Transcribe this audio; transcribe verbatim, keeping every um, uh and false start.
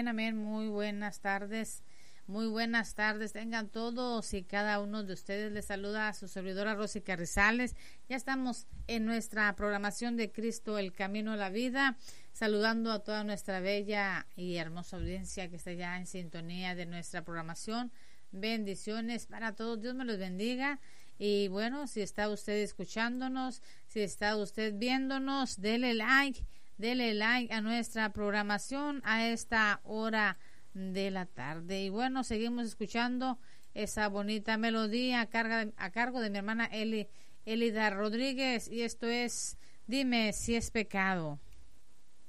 amén, amén. Muy buenas tardes. Muy buenas tardes, tengan todos y cada uno de ustedes. Les saluda a su servidora Rosy Carrizales. Ya estamos en nuestra programación de Cristo, el Camino a la Vida, saludando a toda nuestra bella y hermosa audiencia que está ya en sintonía de nuestra programación. Bendiciones para todos, Dios me los bendiga. Y bueno, si está usted escuchándonos, si está usted viéndonos, dele like, dele like a nuestra programación a esta hora de la tarde. Y bueno, seguimos escuchando esa bonita melodía a, carga, a cargo de mi hermana Eli, Elida Rodríguez, y esto es Dime si es pecado.